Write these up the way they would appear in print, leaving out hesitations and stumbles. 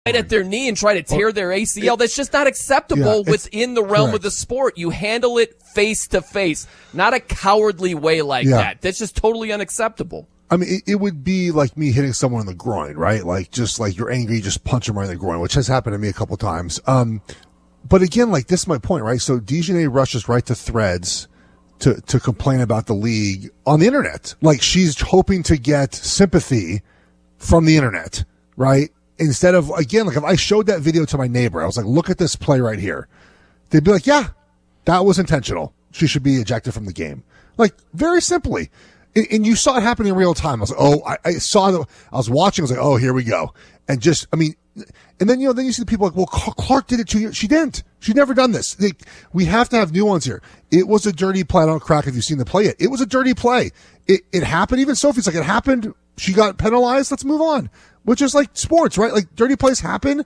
right at their knee and try to tear their ACL. That's just not acceptable within the realm of the sport. You handle it face to face, not a cowardly way like that. That's just totally unacceptable. I mean, it would be like me hitting someone in the groin, right? Like, just like you're angry, you just punch them right in the groin, which has happened to me a couple times. But again, like, this is my point, right? So DiJonai rushes right to Threads to complain about the league on the internet. Like, she's hoping to get sympathy from the internet, right? Instead of, again, like, if I showed that video to my neighbor, I was like, look at this play right here. They'd be like, yeah, that was intentional. She should be ejected from the game. Like, very simply. And you saw it happen in real time. I was like, oh, I saw that. I was watching. I was like, oh, here we go. And just, I mean, and then, then you see the people like, well, Clark did it 2 years. She didn't. She'd never done this. We have to have nuance here. It was a dirty play. I don't crack if you've seen the play yet. It was a dirty play. It happened. Even Sophie's like, it happened. She got penalized. Let's move on. Which is like sports, right? Like, dirty plays happen.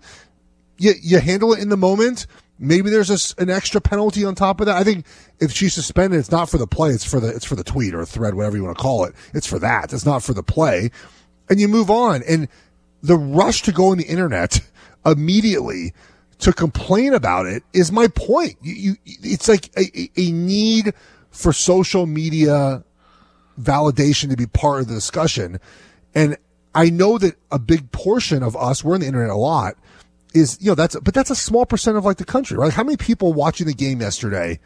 You handle it in the moment. Maybe there's an extra penalty on top of that. I think if she's suspended, it's not for the play. It's for the tweet or thread, whatever you want to call it. It's for that. It's not for the play. And you move on. And the rush to go on the internet immediately to complain about it is my point. It's like a need for social media validation to be part of the discussion. And I know that a big portion of us, we're on the internet a lot, is, that's a small percent of like the country, right? How many people watching the game yesterday,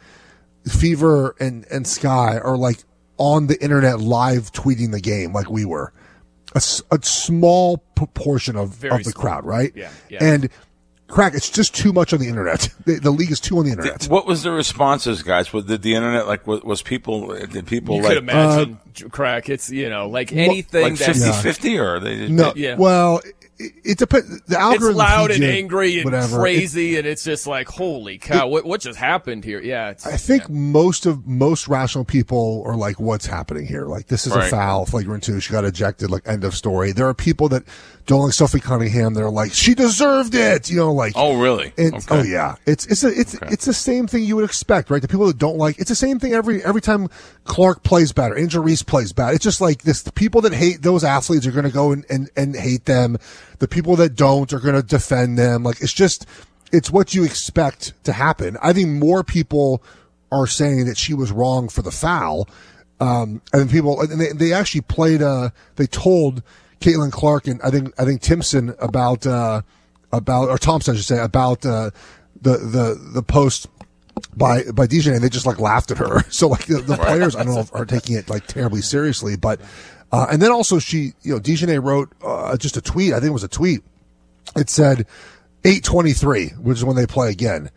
Fever and Sky, are like on the internet live tweeting the game like we were? A small proportion of the crowd, right? Yeah. And crack, it's just too much on the internet. The league is too on the internet. What was the responses, guys? Did the internet, like, was people, did people you like... could imagine, crack, it's, like anything like 50-50 or they... No, well... It depends. The algorithm, it's loud and angry and whatever. Crazy, and it's just like, holy cow, what just happened here? Yeah, I think most rational people are like, what's happening here? Like, this is a foul, flagrant 2. She got ejected. Like, end of story. There are people that don't like Sophie Cunningham. They're like, she deserved it. Like, oh really? Oh yeah. It's the same thing you would expect, right? The people that don't like, it's the same thing every time Clark plays bad or Angel Reese plays bad. It's just like this. The people that hate those athletes are going to go and hate them. The people that don't are going to defend them. Like, it's what you expect to happen. I think more people are saying that she was wrong for the foul. And they actually played, they told Caitlin Clark and I think Thompson about, or Thompson, I should say, about, the post by DiJonai, and they just like laughed at her. So like the players, I don't know, are taking it like terribly seriously, but, and then also she, DiJonai wrote, just a tweet. I think it was a tweet. It said 8:23, which is when they play again.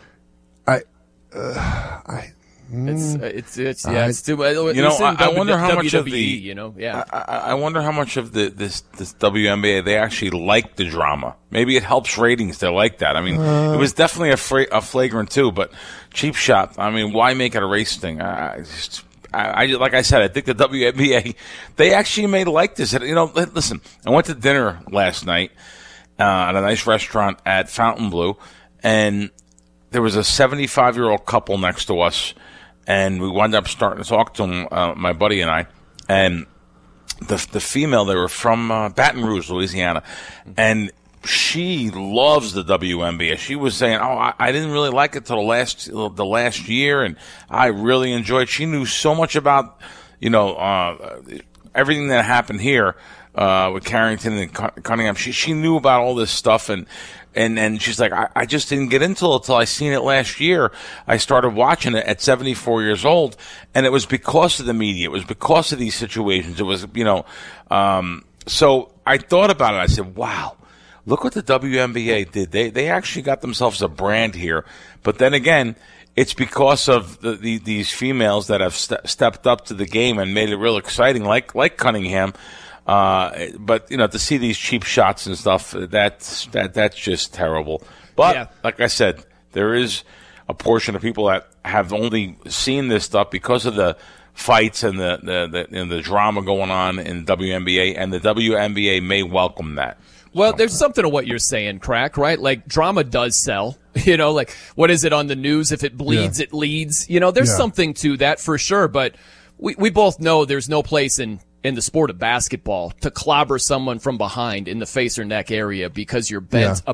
It's too much. I wonder how much of the, I wonder how much of this WNBA they actually like the drama. Maybe it helps ratings. They like that. I mean, it was definitely a flagrant 2, but cheap shot. I mean, why make it a race thing? I like I said, I think the WNBA, they actually may like this. Listen, I went to dinner last night at a nice restaurant at Fontainebleau, and there was a 75-year-old couple next to us, and we wound up starting to talk to them, my buddy and I, and the female, they were from Baton Rouge, Louisiana, and she loves the WNBA. She was saying, I didn't really like it till the last year, and I really enjoyed it. She knew so much about, everything that happened here with Carrington and Cunningham. She knew about all this stuff, and she's like, I just didn't get into it until I seen it last year. I started watching it at 74 years old, and it was because of the media. It was because of these situations. It was, so I thought about it. I said, wow. Look what the WNBA did. They actually got themselves a brand here. But then again, it's because of these females that have stepped up to the game and made it real exciting, like Cunningham. But to see these cheap shots and stuff, that's just terrible. But like I said, there is a portion of people that have only seen this stuff because of the fights and the drama going on in the WNBA, and the WNBA may welcome that. Well, there's something to what you're saying, Crack, right? Like, drama does sell. Like, what is it on the news? If it bleeds, it leads. There's something to that for sure. But we both know there's no place in in the sport of basketball to clobber someone from behind in the face or neck area because you're bent